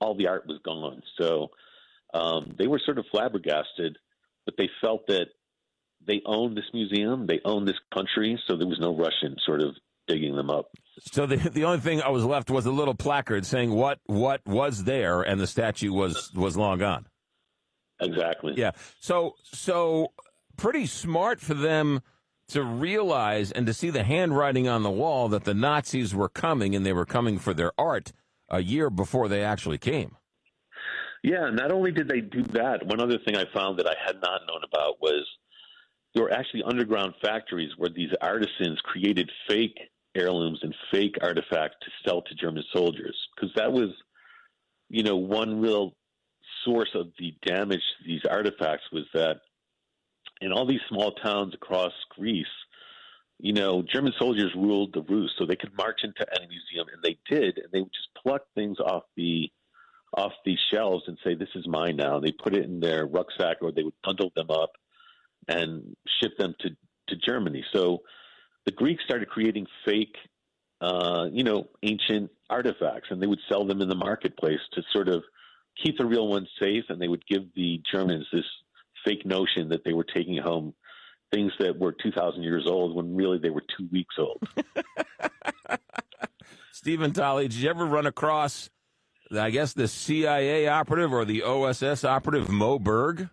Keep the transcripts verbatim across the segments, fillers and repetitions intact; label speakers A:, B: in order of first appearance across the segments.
A: all the art was gone. So um, they were sort of flabbergasted, but they felt that they owned this museum, they owned this country, so there was no rush in sort of digging them up.
B: So the the only thing I was left was a little placard saying what what was there, and the statue was was long gone.
A: Exactly.
B: Yeah. So so pretty smart for them to realize and to see the handwriting on the wall that the Nazis were coming, and they were coming for their art a year before they actually came.
A: Yeah, not only did they do that, one other thing I found that I had not known about was there were actually underground factories where these artisans created fake heirlooms and fake artifacts to sell to German soldiers, because that was, you know, one real source of the damage to these artifacts was that in all these small towns across Greece, you know, German soldiers ruled the roost, so they could march into any museum, and they did, and they would just pluck things off the off the shelves and say, "This is mine now." They put it in their rucksack, or they would bundle them up and ship them to, to Germany. So the Greeks started creating fake, uh, you know, ancient artifacts, and they would sell them in the marketplace to sort of keep the real ones safe, and they would give the Germans this fake notion that they were taking home things that were two thousand years old when really they were two weeks old.
B: Stephen Tolley, did you ever run across, I guess, the C I A operative or the O S S operative, Moe Berg?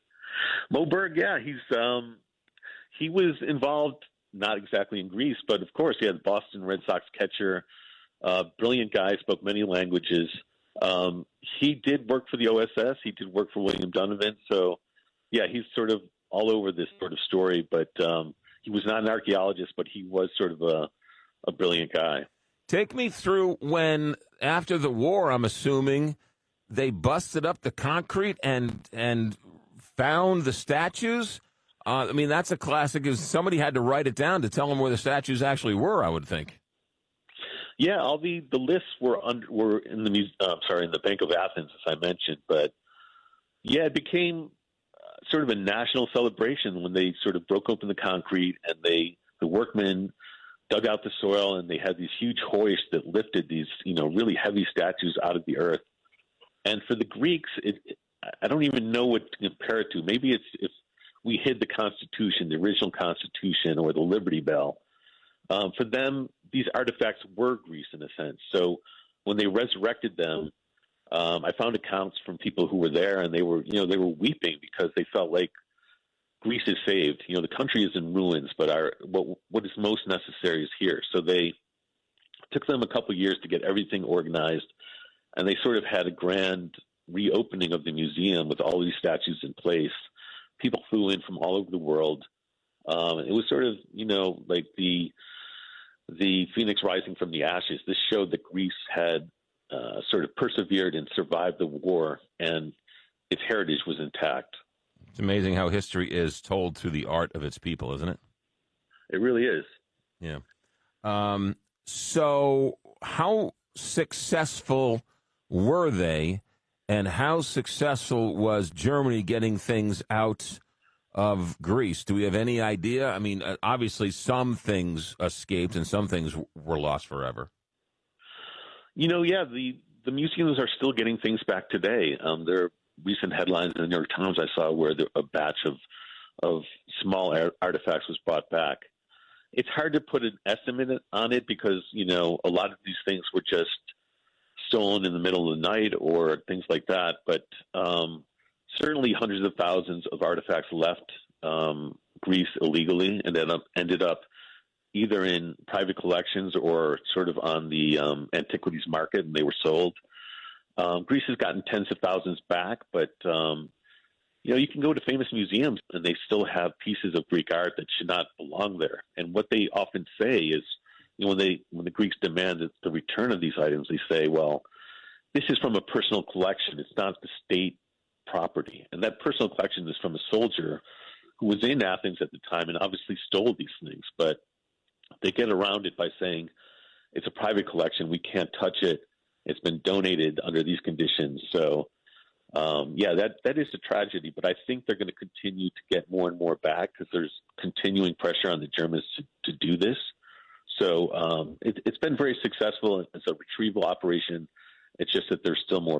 A: Moe Berg, yeah, he's um, he was involved, not exactly in Greece, but of course he had Boston Red Sox catcher, uh, brilliant guy, spoke many languages. Um, he did work for the O S S. He did work for William Donovan. So, yeah, he's sort of all over this sort of story. But um, he was not an archaeologist, but he was sort of a, a brilliant guy.
B: Take me through when, after the war, I'm assuming, they busted up the concrete and and found the statues. Uh, I mean, that's a classic. Is somebody had to write it down to tell them where the statues actually were, I would think.
A: Yeah, all the, the lists were under, were in the uh, sorry in the Bank of Athens, as I mentioned. But yeah, it became uh, sort of a national celebration when they sort of broke open the concrete and they the workmen dug out the soil and they had these huge hoists that lifted these you know really heavy statues out of the earth. And for the Greeks, it, it, I don't even know what to compare it to. Maybe it's if we hid the Constitution, the original Constitution, or the Liberty Bell. Um, for them, these artifacts were Greece in a sense. So when they resurrected them, um, I found accounts from people who were there, and they were, you know, they were weeping because they felt like Greece is saved. You know, the country is in ruins, but our what what is most necessary is here. So they took them a couple of years to get everything organized, and they sort of had a grand reopening of the museum with all these statues in place. People flew in from all over the world. Um, it was sort of, you know, like the the phoenix rising from the ashes. This showed that Greece had uh, sort of persevered and survived the war, and its heritage was intact.
B: It's amazing how history is told through the art of its people, isn't it?
A: It really is.
B: Yeah. Um, so how successful were they, and how successful was Germany getting things out of Greece? Do we have any idea? I mean, obviously some things escaped and some things were lost forever.
A: You know, yeah, the, the museums are still getting things back today. Um, there are recent headlines in the New York Times I saw where the, a batch of, of small ar- artifacts was brought back. It's hard to put an estimate on it because, you know, a lot of these things were just stolen in the middle of the night or things like that. But um, certainly hundreds of thousands of artifacts left um, Greece illegally and then up, ended up either in private collections or sort of on the um, antiquities market, and they were sold. Um, Greece has gotten tens of thousands back, but um, you know, you can go to famous museums and they still have pieces of Greek art that should not belong there. And what they often say is, you know, when they when the Greeks demand the return of these items, they say, well, this is from a personal collection. It's not the state property. And that personal collection is from a soldier who was in Athens at the time and obviously stole these things. But they get around it by saying it's a private collection. We can't touch it. It's been donated under these conditions. So, um, yeah, that, that is a tragedy. But I think they're going to continue to get more and more back because there's continuing pressure on the Germans to, to do this. So um, it, it's been very successful as a retrieval operation. It's just that there's still more